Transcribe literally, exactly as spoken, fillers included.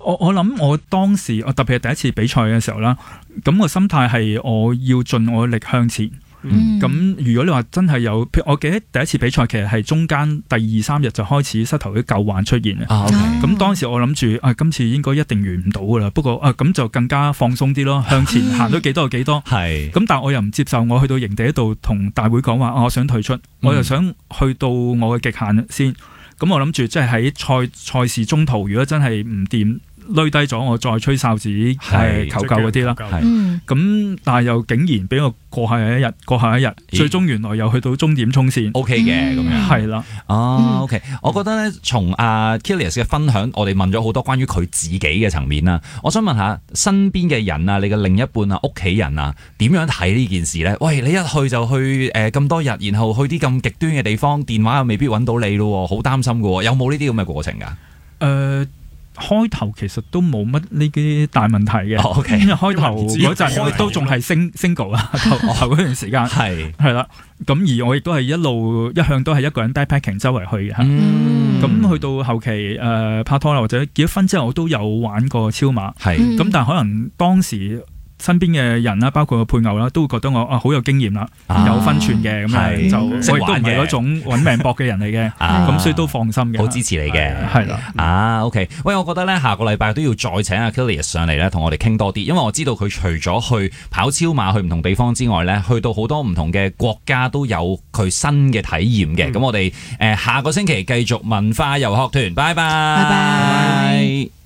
我我諗我當時我特別係第一次比賽嘅時候啦，咁個心態係我要盡我力向前。咁、嗯、如果你話真係有，譬如我記得第一次比賽其實係中間第二三日就開始膝頭啲舊患出現嘅。咁、啊 okay. 當時我諗住啊，今次應該一定完唔到噶啦。不過啊，咁就更加放鬆啲咯，向前行到幾多就幾多。係。咁但係我又唔接受，我去到營地度同大會講話、啊，我想退出，我又想去到我嘅極限先。咁我諗住即係喺賽賽事中途，如果真係唔掂，累低咗，我再吹哨子誒求救嗰啲啦。咁但係又竟然俾我過下一日，過下一日，最終原來又去到終點衝線 ，OK 嘅咁樣。係啦， 哦 ，OK，我覺得咧，從阿 Kilius 嘅分享，我哋問咗好多關於佢自己嘅層面啦。我想問下身邊嘅人啊，你嘅另一半啊，屋企人啊，點樣睇呢件事咧？喂，你一去就去誒咁、呃、多日，然後去啲咁極端嘅地方，電話又未必揾到你咯，好擔心噶。有冇呢啲咁嘅過程噶？誒、 呃。開頭其實都冇乜呢啲大問題嘅，哦 okay、因為開頭嗰陣都仲係 single 啊，頭頭嗰段時間係係啦，咁而我亦都係一路一向都係一個人 backpacking 周圍去嘅，咁、嗯、去到後期誒、呃、拍拖啦或者結咗婚之後，我都有玩過超馬，係咁，但係可能當時身邊嘅人啦，包括個配偶啦，都會覺得我啊好有經驗啦、啊，有分寸嘅，咁樣就我亦都唔係嗰種揾命搏嘅人嚟嘅，咁、啊、所以都放心嘅， 好支持你嘅， 係啦。 啊 OK， 喂，我覺得咧下個禮拜都要再請阿 Kilius 上嚟咧，同我哋傾多啲，因為我知道佢除咗去跑超馬去唔同地方之外咧，去到好多唔同嘅國家都有佢新嘅體驗嘅。咁、嗯、我哋誒下個星期繼續文化遊學團，拜拜。拜拜。